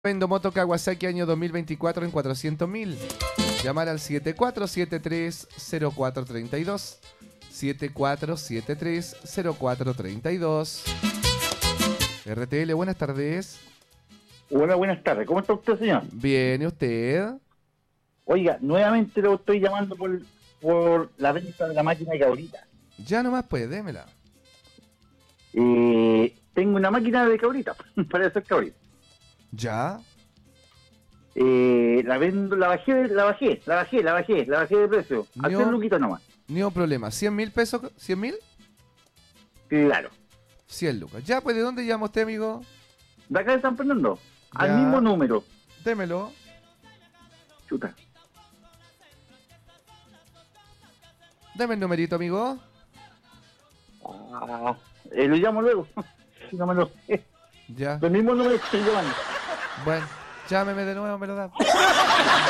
Vendo moto Kawasaki año 2024 en 400.000. Llamar al 74730432. 74730432. RTL, buenas tardes. Hola, buenas tardes. ¿Cómo está usted, señor? Bien, ¿y usted? Oiga, nuevamente lo estoy llamando por la venta de la máquina de cabrita. Ya nomás pues, démela. Tengo una máquina de cabrita, para hacer cabrita. ¿Ya? La vendo, la bajé de precio. A 100 luquitas nomás. Ni un problema. ¿100.000 pesos? ¿100.000? Claro. 100 lucas. Ya, pues, ¿de dónde llama usted, amigo? De acá de San Fernando. Ya. Al mismo número. Démelo. Chuta. Deme el numerito, amigo. Lo llamo luego. No me lo sé. Ya. El mismo número que estoy llamando. Bueno, llámeme de nuevo, me lo da.